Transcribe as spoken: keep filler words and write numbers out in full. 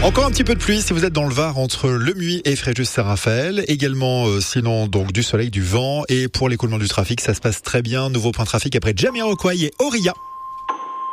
Encore un petit peu de pluie si vous êtes dans le Var entre Lemuy et Fréjus-Saint-Raphaël. Également, euh, sinon, donc du soleil, du vent. Et pour l'écoulement du trafic, ça se passe très bien. Nouveau point de trafic après Jamiroquai et Auria.